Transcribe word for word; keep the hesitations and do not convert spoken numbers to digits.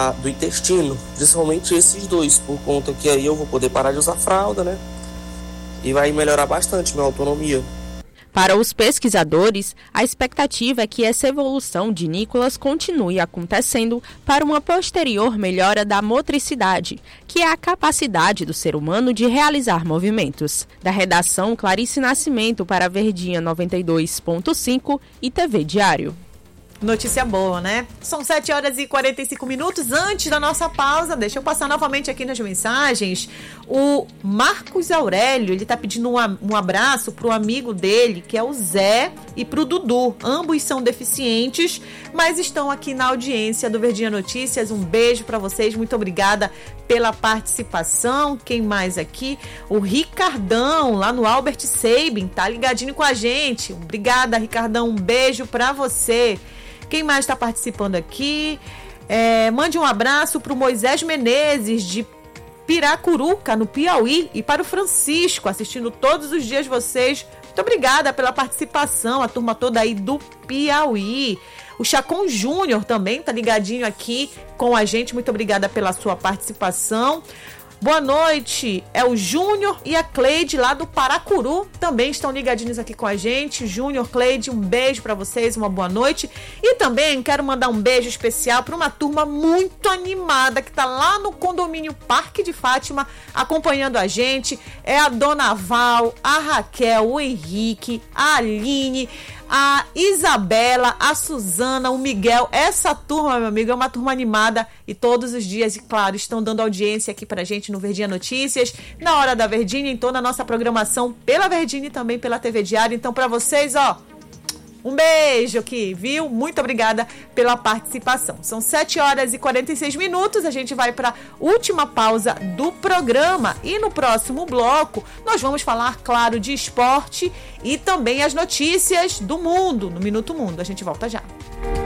da, do intestino, principalmente esses dois, por conta que aí eu vou poder parar de usar fralda, né? E vai melhorar bastante minha autonomia. Para os pesquisadores, a expectativa é que essa evolução de Nicolas continue acontecendo para uma posterior melhora da motricidade, que é a capacidade do ser humano de realizar movimentos. Da redação, Clarice Nascimento para a Verdinha noventa e dois ponto cinco e T V Diário. Notícia boa, né? São sete horas e quarenta e cinco minutos. Antes da nossa pausa, deixa eu passar novamente aqui nas mensagens. O Marcos Aurélio, ele tá pedindo um, um abraço pro amigo dele, que é o Zé, e pro Dudu. Ambos são deficientes, mas estão aqui na audiência do Verdinha Notícias. Um beijo para vocês, muito obrigada pela participação. Quem mais aqui? O Ricardão, lá no Albert Sabin, tá ligadinho com a gente. Obrigada, Ricardão, um beijo para você. Quem mais está participando aqui? É, mande um abraço para o Moisés Menezes, de Piracuruca, no Piauí, e para o Francisco, assistindo todos os dias vocês. Muito obrigada pela participação, a turma toda aí do Piauí. O Chacon Júnior também está ligadinho aqui com a gente. Muito obrigada pela sua participação. Boa noite, é o Júnior e a Cleide lá do Paracuru, também estão ligadinhos aqui com a gente. Júnior, Cleide, um beijo para vocês, uma boa noite. E também quero mandar um beijo especial para uma turma muito animada que tá lá no condomínio Parque de Fátima acompanhando a gente. É a Dona Val, a Raquel, o Henrique, a Aline, a Isabela, a Suzana, o Miguel. Essa turma, meu amigo, é uma turma animada e todos os dias, e claro, estão dando audiência aqui pra gente no Verdinha Notícias, na Hora da Verdinha, em toda a nossa programação pela Verdinha e também pela T V Diário. Então, pra vocês, ó, um beijo aqui, viu? Muito obrigada pela participação. São sete horas e quarenta e seis minutos, a gente vai para a última pausa do programa e no próximo bloco nós vamos falar, claro, de esporte e também as notícias do mundo, no Minuto Mundo. A gente volta já.